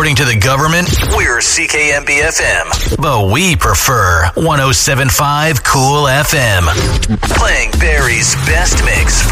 According to the government, we're CKMB-FM, but we prefer 107.5 Cool FM. Playing Barry's best mix